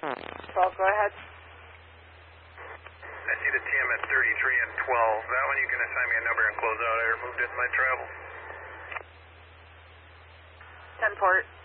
12, go ahead. I see the TM at 33 and 12. That one you can assign me a number and close out. I removed it in my travel. 10 port.